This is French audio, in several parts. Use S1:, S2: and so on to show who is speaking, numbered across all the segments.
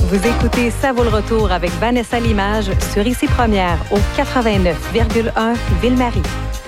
S1: Vous écoutez Ça vaut le retour avec Vanessa Limage sur Ici Première au 89,1 Ville-Marie.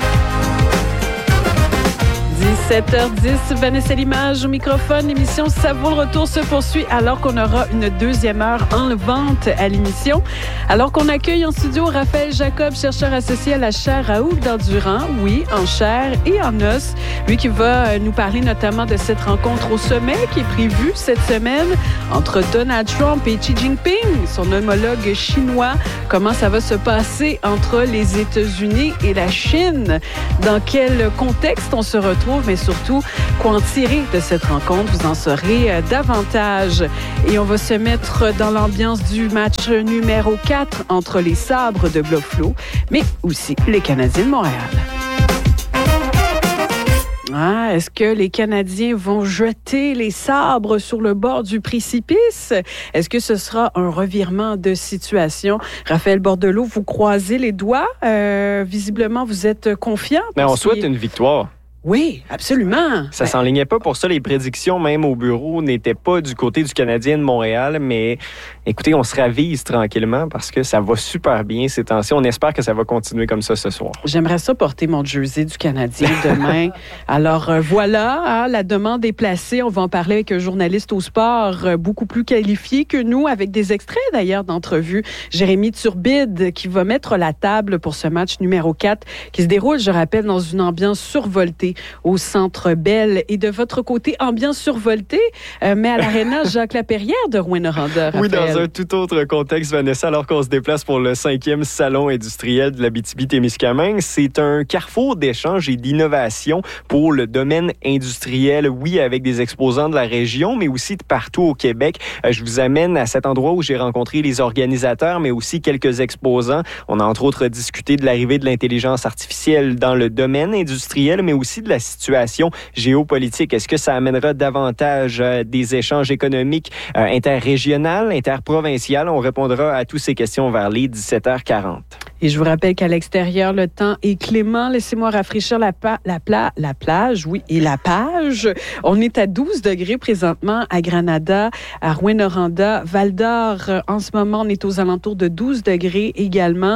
S2: 17h10, Vanessa Limage au microphone. L'émission Ça vaut le retour se poursuit alors qu'on aura une deuxième heure en vente à l'émission. Alors qu'on accueille en studio Raphaël Jacob, chercheur associé à la chaire Raoul d'Endurant, oui, en chair et en os. Lui qui va nous parler notamment de cette rencontre au sommet qui est prévue cette semaine entre Donald Trump et Xi Jinping, son homologue chinois. Comment ça va se passer entre les États-Unis et la Chine? Dans quel contexte on se retrouve? Mais surtout, quoi en tirer de cette rencontre? Vous en saurez davantage. Et on va se mettre dans l'ambiance du match numéro 4 entre les Sabres de Buffalo, mais aussi les Canadiens de Montréal. Est-ce que les Canadiens vont jeter les Sabres sur le bord du précipice? Est-ce que ce sera un revirement de situation? Raphaël Bordelot, vous croisez les doigts. Visiblement, vous êtes confiant.
S3: Mais on souhaite une victoire.
S2: Oui, absolument.
S3: Ça s'enlignait pas pour ça. Les prédictions, même au bureau, n'étaient pas du côté du Canadien de Montréal. Mais écoutez, on se ravise tranquillement parce que ça va super bien ces temps-ci. On espère que ça va continuer comme ça ce soir.
S2: J'aimerais ça porter mon jersey du Canadien demain. Alors voilà, la demande est placée. On va en parler avec un journaliste au sport beaucoup plus qualifié que nous, avec des extraits d'ailleurs d'entrevues. Jérémy Turbide qui va mettre la table pour ce match numéro 4 qui se déroule, je rappelle, dans une ambiance survoltée au Centre Bell. Et de votre côté, ambiance survoltée, mais à l'Arena Jacques-Lapérière de Rouyn-Noranda.
S3: Oui, dans un tout autre contexte, Vanessa, alors qu'on se déplace pour le 5e Salon industriel de l'Abitibi-Témiscamingue. C'est un carrefour d'échange et d'innovation pour le domaine industriel, oui, avec des exposants de la région, mais aussi de partout au Québec. Je vous amène à cet endroit où j'ai rencontré les organisateurs, mais aussi quelques exposants. On a entre autres discuté de l'arrivée de l'intelligence artificielle dans le domaine industriel, mais aussi de la situation géopolitique. Est-ce que ça amènera davantage des échanges économiques interrégionaux, interprovinciaux? On répondra à toutes ces questions vers les 17h40.
S2: Et je vous rappelle qu'à l'extérieur, le temps est clément. Laissez-moi rafraîchir la plage, oui, et la page. On est à 12 degrés présentement à Granada, à Rouyn-Noranda, Val-d'Or. En ce moment, on est aux alentours de 12 degrés également.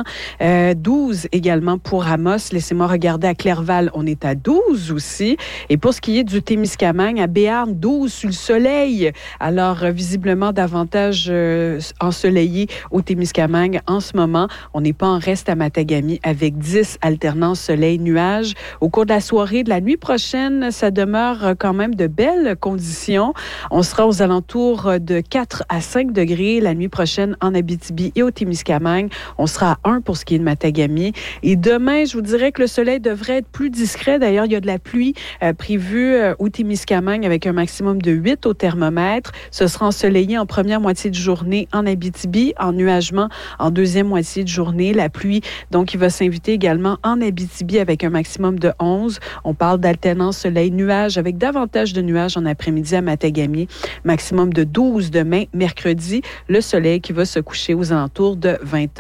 S2: 12 également pour Amos. Laissez-moi regarder à Clerval. On est à 12 aussi. Et pour ce qui est du Témiscamingue, à Béarn, 12 sous le soleil. Alors, visiblement, davantage ensoleillé au Témiscamingue en ce moment. On n'est pas en reste à Matagami avec 10 alternances soleil-nuages. Au cours de la soirée de la nuit prochaine, ça demeure quand même de belles conditions. On sera aux alentours de 4 à 5 degrés la nuit prochaine en Abitibi et au Témiscamingue. On sera à 1 pour ce qui est de Matagami. Et demain, je vous dirais que le soleil devrait être plus discret. D'ailleurs, il y a de la pluie prévue au Témiscamingue avec un maximum de 8 au thermomètre. Ce sera ensoleillé en première moitié de journée en Abitibi, en nuagement en deuxième moitié de journée. La pluie, donc, il va s'inviter également en Abitibi avec un maximum de 11. On parle d'alternance soleil-nuage avec davantage de nuages en après-midi à Matagami. Maximum de 12 demain, mercredi. Le soleil qui va se coucher aux alentours de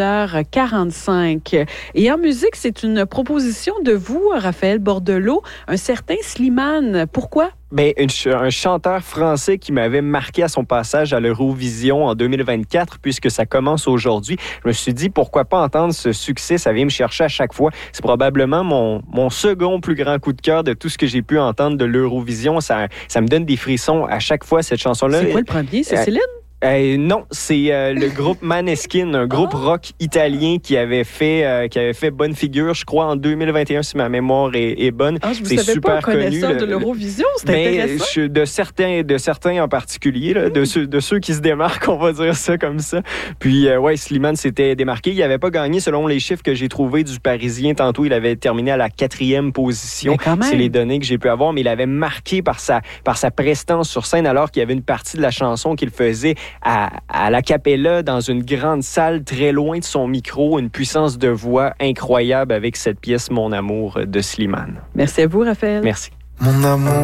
S2: 20h45. Et en musique, c'est une proposition de vous, Raphaël Bordelot, un certain Slimane. Pourquoi?
S3: Bien, un chanteur français qui m'avait marqué à son passage à l'Eurovision en 2024, puisque ça commence aujourd'hui. Je me suis dit, pourquoi pas entendre ce succès? Ça vient me chercher à chaque fois. C'est probablement mon second plus grand coup de cœur de tout ce que j'ai pu entendre de l'Eurovision. Ça me donne des frissons à chaque fois, cette chanson-là.
S2: C'est quoi le premier? C'est Céline?
S3: Non, c'est le groupe Maneskin, un groupe rock italien qui avait fait bonne figure, je crois, en 2021, si ma mémoire est bonne.
S2: Je ne savais pas, connaisseur de l'Eurovision, c'est intéressant.
S3: De certains en particulier, là, de ceux qui se démarquent, on va dire ça comme ça. Puis, Slimane s'était démarqué. Il n'avait pas gagné, selon les chiffres que j'ai trouvés du Parisien. Tantôt, il avait terminé à la 4e position. C'est les données que j'ai pu avoir, mais il avait marqué par sa prestance sur scène, alors qu'il y avait une partie de la chanson qu'il faisait à la cappella dans une grande salle très loin de son micro, une puissance de voix incroyable avec cette pièce Mon amour de Slimane.
S2: Merci à vous, Raphaël.
S3: Merci.
S4: Mon amour.